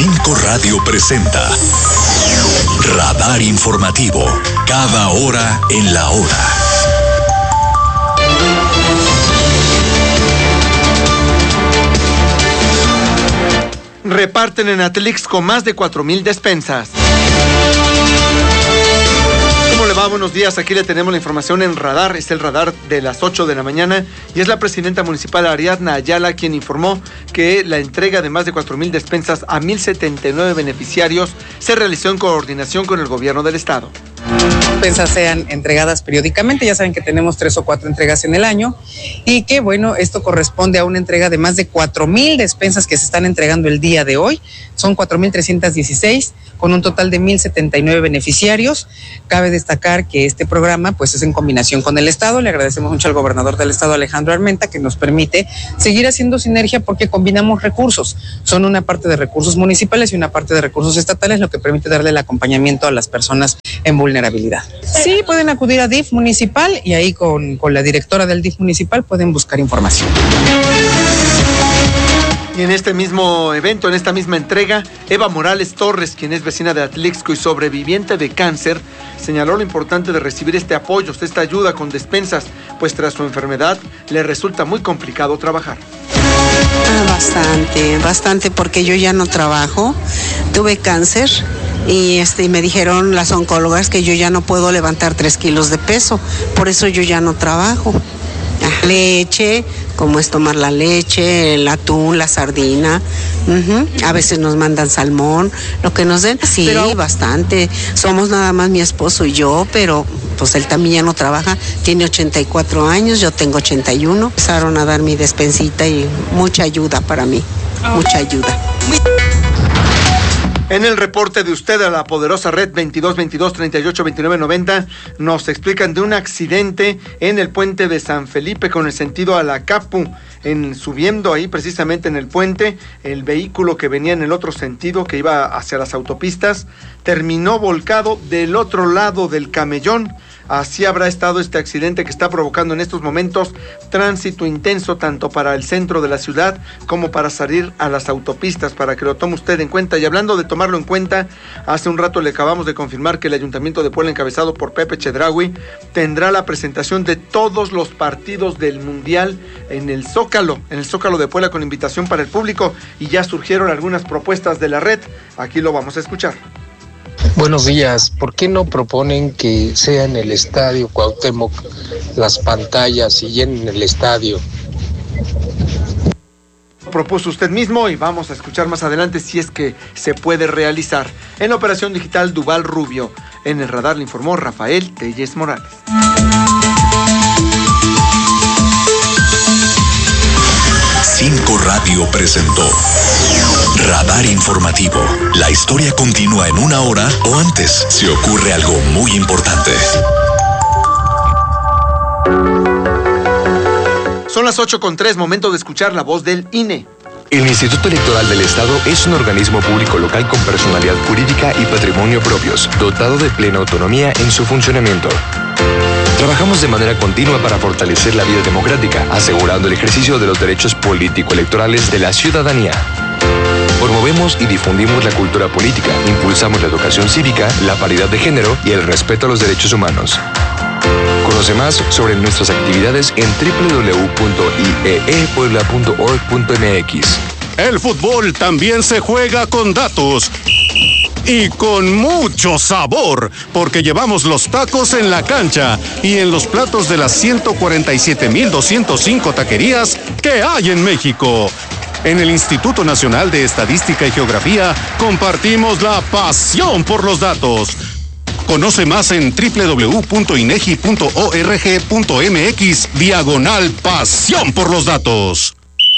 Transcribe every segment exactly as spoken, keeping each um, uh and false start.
Cinco Radio presenta Radar Informativo, cada hora en la hora. Reparten en Atlixco más de cuatro mil despensas. ¿Cómo le va? Buenos días, aquí le tenemos la información en Radar, es el Radar de las ocho de la mañana y es la presidenta municipal Ariadna Ayala quien informó que la entrega de más de cuatro mil despensas a mil setenta y nueve beneficiarios se realizó en coordinación con el gobierno del estado. Despensas sean entregadas periódicamente, ya saben que tenemos tres o cuatro entregas en el año y que bueno, esto corresponde a una entrega de más de cuatro mil despensas que se están entregando el día de hoy, son cuatro mil trescientas dieciséis con un total de mil setenta y nueve beneficiarios. Cabe destacar que este programa pues es en combinación con el estado, le agradecemos mucho al gobernador del estado Alejandro Armenta que nos permite seguir haciendo sinergia porque combinamos recursos, son una parte de recursos municipales y una parte de recursos estatales, lo que permite darle el acompañamiento a las personas en vulnerabilidad. Sí, pueden acudir a D I F municipal y ahí con, con la directora del D I F municipal pueden buscar información. Y en este mismo evento, en esta misma entrega, Eva Morales Torres, quien es vecina de Atlixco y sobreviviente de cáncer, señaló lo importante de recibir este apoyo, esta ayuda con despensas, pues tras su enfermedad le resulta muy complicado trabajar. Ah, bastante, bastante, porque yo ya no trabajo, tuve cáncer y este, me dijeron las oncólogas que yo ya no puedo levantar tres kilos de peso, por eso yo ya no trabajo. Leche, como es tomar la leche, el atún, la sardina, uh-huh. A veces nos mandan salmón, lo que nos den, sí, pero... bastante. Somos nada más mi esposo y yo, pero pues él también ya no trabaja, tiene ochenta y cuatro años, yo tengo ochenta y uno. Empezaron a dar mi despensita y mucha ayuda para mí, mucha ayuda. En el reporte de usted a la poderosa red veintidós veintidós treinta y ocho veintinueve noventa nos explican de un accidente en el puente de San Felipe con el sentido a la Capu. En subiendo ahí precisamente en el puente, el vehículo que venía en el otro sentido, que iba hacia las autopistas, terminó volcado del otro lado del camellón. Así habrá estado este accidente que está provocando en estos momentos tránsito intenso tanto para el centro de la ciudad como para salir a las autopistas, para que lo tome usted en cuenta. Y hablando de tomarlo en cuenta, hace un rato le acabamos de confirmar que el Ayuntamiento de Puebla, encabezado por Pepe Chedraui, tendrá la presentación de todos los partidos del Mundial en el Zócalo, en el Zócalo de Puebla, con invitación para el público, y ya surgieron algunas propuestas de la red. Aquí lo vamos a escuchar. Buenos días, ¿por qué no proponen que sea en el estadio Cuauhtémoc las pantallas y llenen el estadio? Propuso usted mismo y vamos a escuchar más adelante si es que se puede realizar. En la operación digital Duval Rubio, en el radar le informó Rafael Telles Morales. Cinco Radio presentó Radar Informativo. La historia continúa en una hora o antes si ocurre algo muy importante. Son las ocho con tres, momento de escuchar la voz del I N E. El Instituto Electoral del Estado es un organismo público local con personalidad jurídica y patrimonio propios, dotado de plena autonomía en su funcionamiento. Trabajamos de manera continua para fortalecer la vida democrática, asegurando el ejercicio de los derechos político-electorales de la ciudadanía. Promovemos y difundimos la cultura política, impulsamos la educación cívica, la paridad de género y el respeto a los derechos humanos. Conoce más sobre nuestras actividades en doble u doble u doble u punto i e e puebla punto org punto m x. El fútbol también se juega con datos. Y con mucho sabor, porque llevamos los tacos en la cancha y en los platos de las ciento cuarenta y siete mil doscientas cinco taquerías que hay en México. En el Instituto Nacional de Estadística y Geografía compartimos la pasión por los datos. Conoce más en doble u doble u doble u punto inegi punto org punto m x diagonal pasión por los datos.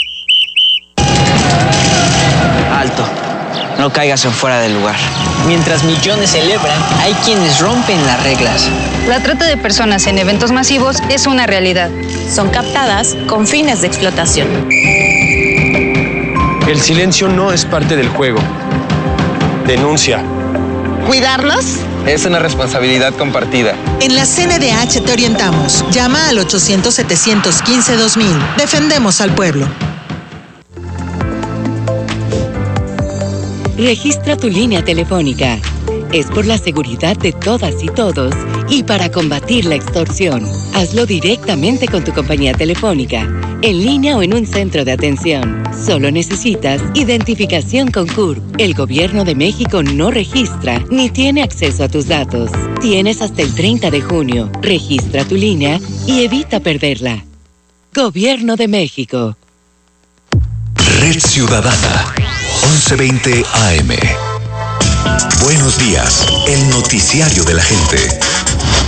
Alto. No caigas en fuera del lugar. Mientras millones celebran, hay quienes rompen las reglas. La trata de personas en eventos masivos es una realidad. Son captadas con fines de explotación. El silencio no es parte del juego. Denuncia. ¿Cuidarlos? Es una responsabilidad compartida. En la C N D H te orientamos. Llama al ochocientos setecientos quince dos mil. Defendemos al pueblo. Registra tu línea telefónica. Es por la seguridad de todas y todos y para combatir la extorsión. Hazlo directamente con tu compañía telefónica, en línea o en un centro de atención. Solo necesitas identificación con C U R P. El Gobierno de México no registra ni tiene acceso a tus datos. Tienes hasta el treinta de junio. Registra tu línea y evita perderla. Gobierno de México. Red Ciudadana, once veinte A M. Buenos días, el noticiario de la gente.